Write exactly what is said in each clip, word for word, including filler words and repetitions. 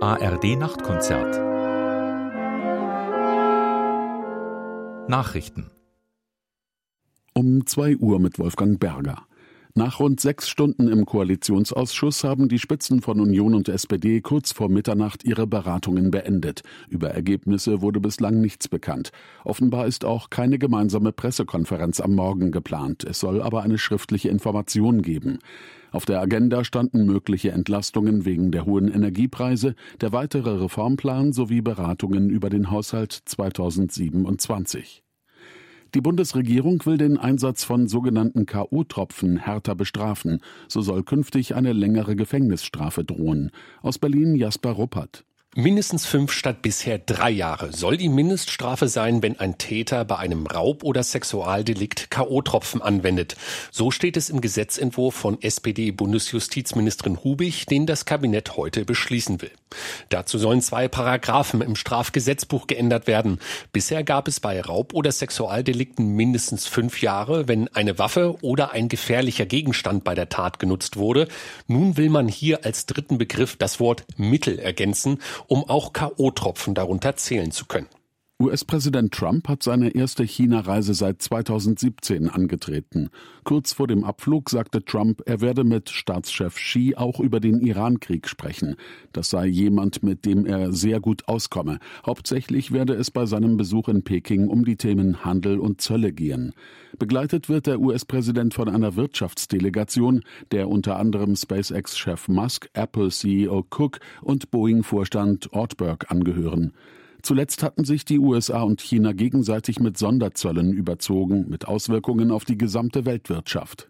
A R D-Nachtkonzert. Nachrichten. Um zwei Uhr mit Wolfgang Berger. Nach rund sechs Stunden im Koalitionsausschuss haben die Spitzen von Union und S P D kurz vor Mitternacht ihre Beratungen beendet. Über Ergebnisse wurde bislang nichts bekannt. Offenbar ist auch keine gemeinsame Pressekonferenz am Morgen geplant. Es soll aber eine schriftliche Information geben. Auf der Agenda standen mögliche Entlastungen wegen der hohen Energiepreise, der weitere Reformplan sowie Beratungen über den Haushalt zweitausendsiebenundzwanzig. Die Bundesregierung will den Einsatz von sogenannten K O-Tropfen härter bestrafen. So soll künftig eine längere Gefängnisstrafe drohen. Aus Berlin Jasper Ruppert. Mindestens fünf statt bisher drei Jahre soll die Mindeststrafe sein, wenn ein Täter bei einem Raub- oder Sexualdelikt K O-Tropfen anwendet. So steht es im Gesetzentwurf von S P D-Bundesjustizministerin Hubig, den das Kabinett heute beschließen will. Dazu sollen zwei Paragraphen im Strafgesetzbuch geändert werden. Bisher gab es bei Raub- oder Sexualdelikten mindestens fünf Jahre, wenn eine Waffe oder ein gefährlicher Gegenstand bei der Tat genutzt wurde. Nun will man hier als dritten Begriff das Wort Mittel ergänzen, um auch K O-Tropfen darunter zählen zu können. U S-Präsident Trump hat seine erste China-Reise seit zweitausendsiebzehn angetreten. Kurz vor dem Abflug sagte Trump, er werde mit Staatschef Xi auch über den Iran-Krieg sprechen. Das sei jemand, mit dem er sehr gut auskomme. Hauptsächlich werde es bei seinem Besuch in Peking um die Themen Handel und Zölle gehen. Begleitet wird der U S-Präsident von einer Wirtschaftsdelegation, der unter anderem SpaceX-Chef Musk, Apple-C E O Cook und Boeing-Vorstand Ortberg angehören. Zuletzt hatten sich die U S A und China gegenseitig mit Sonderzöllen überzogen, mit Auswirkungen auf die gesamte Weltwirtschaft.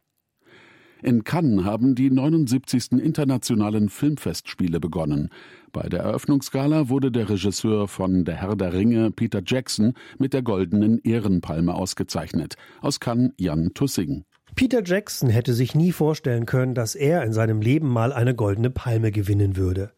In Cannes haben die neunundsiebzigsten internationalen Filmfestspiele begonnen. Bei der Eröffnungsgala wurde der Regisseur von Der Herr der Ringe, Peter Jackson, mit der Goldenen Ehrenpalme ausgezeichnet. Aus Cannes Jan Tussing. Peter Jackson hätte sich nie vorstellen können, dass er in seinem Leben mal eine Goldene Palme gewinnen würde.